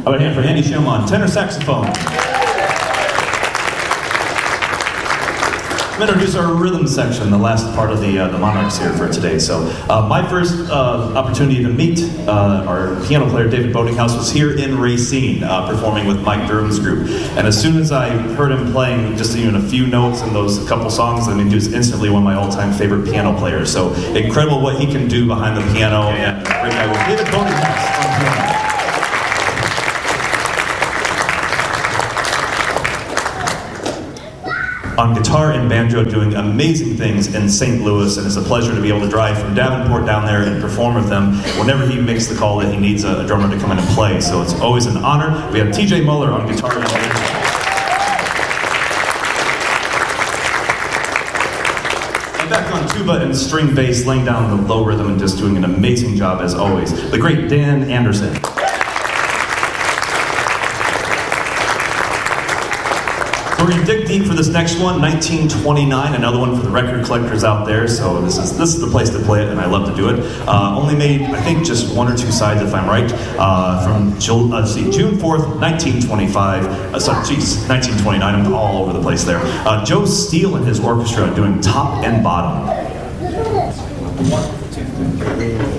How about a hand for Andy Shum on tenor saxophone? I'm going to introduce our rhythm section, the last part of the Monarchs here for today. So my first opportunity to meet our piano player, David Boatinghouse, was here in Racine, performing with Mike Durham's group. And as soon as I heard him playing just even a few notes in those couple songs, I mean, he was instantly one of my all-time favorite piano players. So incredible what he can do behind the piano. And great guy with David Boatinghouse on piano. On guitar and banjo, doing amazing things in St. Louis, and it's a pleasure to be able to drive from Davenport down there and perform with them whenever he makes the call that he needs a drummer to come in and play. So it's always an honor. We have TJ Muller on guitar and banjo. And back on tuba and string bass, laying down the low rhythm and just doing an amazing job as always, the great Dan Anderson. We're going to dig deep for this next one, 1929, another one for the record collectors out there. So this is the place to play it, and I love to do it. Only made, I think, just one or two sides, if I'm right, from June 4th, 1925. 1929. I'm all over the place there. Joe Steele and his orchestra doing top and bottom. 1, 2, 3.